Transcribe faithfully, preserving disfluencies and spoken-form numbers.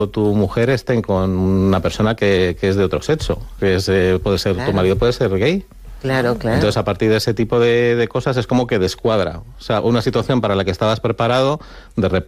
tu mujer estén con una persona que, que es de otro sexo, que es, eh, puede ser, claro. Tu marido puede ser gay. Claro, claro. Entonces, a partir de ese tipo de, de cosas es como que descuadra. O sea, una situación para la que estabas preparado, de repente